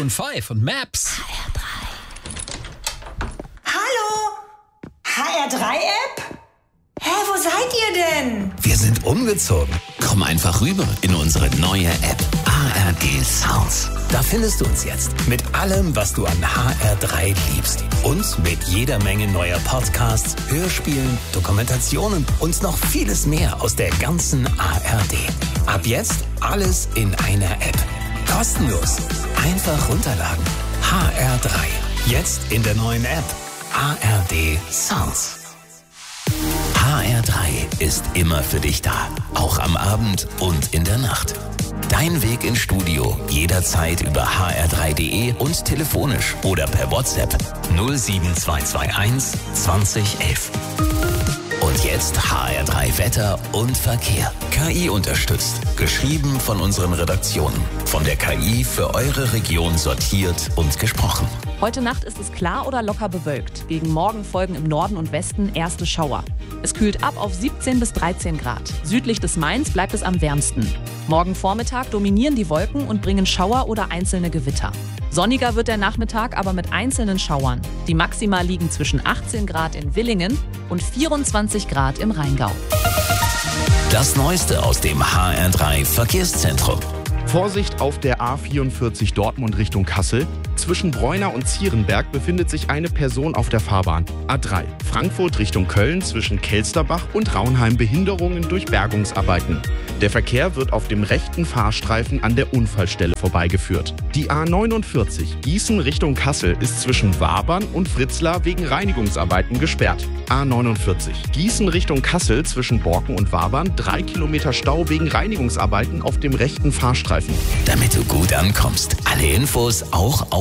Maroon 5 und Maps. Hallo? HR3-App? Hä, wo seid ihr denn? Wir sind umgezogen. Komm einfach rüber in unsere neue App ARD Sounds. Da findest du uns jetzt mit allem, was du an HR3 liebst. Und mit jeder Menge neuer Podcasts, Hörspielen, Dokumentationen und noch vieles mehr aus der ganzen ARD. Ab jetzt alles in einer App. Kostenlos. Einfach runterladen. HR3. Jetzt in der neuen App ARD Sounds. HR3 ist immer für dich da, auch am Abend und in der Nacht. Dein Weg ins Studio jederzeit über hr3.de und telefonisch oder per WhatsApp 07221 2011. Und jetzt HR3 Wetter und Verkehr. KI unterstützt. Geschrieben von unseren Redaktionen. Von der KI für eure Region sortiert und gesprochen. Heute Nacht ist es klar oder locker bewölkt. Gegen Morgen folgen im Norden und Westen erste Schauer. Es kühlt ab auf 17 bis 13 Grad. Südlich des Mains bleibt es am wärmsten. Morgen Vormittag dominieren die Wolken und bringen Schauer oder einzelne Gewitter. Sonniger wird der Nachmittag aber mit einzelnen Schauern. Die Maxima liegen zwischen 18 Grad in Villingen und 24 Grad im Rheingau. Das Neueste aus dem HR3 Verkehrszentrum. Vorsicht auf der A44 Dortmund Richtung Kassel. Zwischen Bräuner und Zierenberg befindet sich eine Person auf der Fahrbahn. A3 Frankfurt Richtung Köln zwischen Kelsterbach und Raunheim Behinderungen durch Bergungsarbeiten. Der Verkehr wird auf dem rechten Fahrstreifen an der Unfallstelle vorbeigeführt. Die A49 Gießen Richtung Kassel ist zwischen Wabern und Fritzlar wegen Reinigungsarbeiten gesperrt. A49 Gießen Richtung Kassel zwischen Borken und Wabern 3 Kilometer Stau wegen Reinigungsarbeiten auf dem rechten Fahrstreifen. Damit du gut ankommst. Alle Infos auch auf